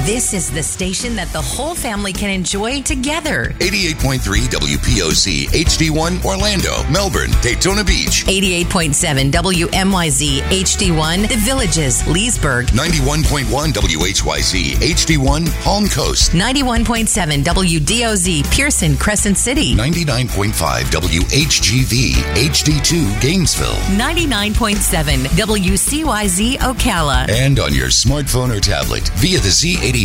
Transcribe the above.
This is the station that the whole family can enjoy together. 88.3 WPOC HD1 Orlando, Melbourne, Daytona Beach. 88.7 WMYZ HD1 The Villages, Leesburg. 91.1 WHYZ HD1 Palm Coast. 91.7 WDOZ Pearson, Crescent City. 99.5 WHGV HD2 Gainesville. 99.7 WCYZ Ocala. And on your smartphone or tablet via the Z88